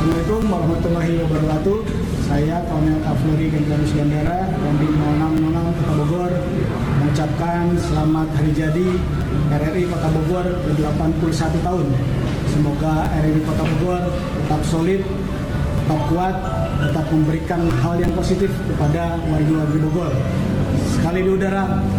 Assalamualaikum warahmatullahi wabarakatuh. Saya Kolonel Kavaleri Gendarmes Bandara Kodim 0606 Kota Bogor mengucapkan selamat hari jadi RRI Kota Bogor ke-81 tahun. Semoga RRI Kota Bogor tetap solid, tetap kuat, tetap memberikan hal yang positif kepada warga Bogor. Sekali di udara,